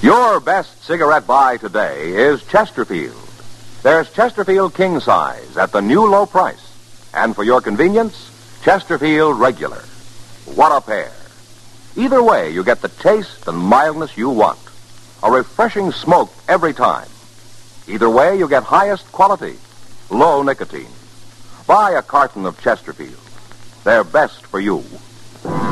Your best cigarette buy today is Chesterfield. There's Chesterfield King Size at the new low price. And for your convenience, Chesterfield Regular. What a pair. Either way, you get the taste and mildness you want. A refreshing smoke every time. Either way, you get highest quality, low nicotine. Buy a carton of Chesterfield. They're best for you.